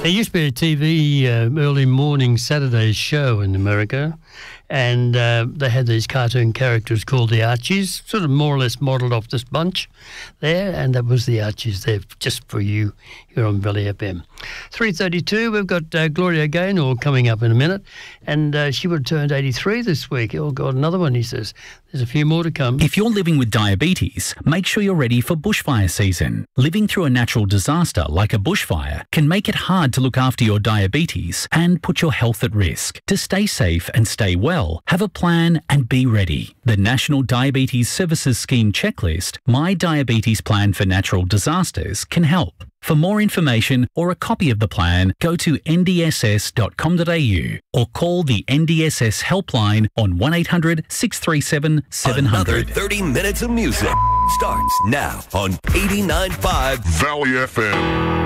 There used to be a TV early morning Saturday show in America, and they had these cartoon characters called the Archies, sort of more or less modelled off this bunch there, and that was the Archies there just for you here on Valley FM. 3:32, we've got Gloria Gaynor coming up in a minute, and she would have turned 83 this week. Oh, God, another one, he says. There's a few more to come. If you're living with diabetes, make sure you're ready for bushfire season. Living through a natural disaster like a bushfire can make it hard to look after your diabetes and put your health at risk. To stay safe and stay well, have a plan and be ready. The National Diabetes Services Scheme checklist, My Diabetes Plan for Natural Disasters, can help. For more information or a copy of the plan, go to ndss.com.au or call the NDSS helpline on 1800 637 700. Another 30 minutes of music starts now on 89.5 Valley FM.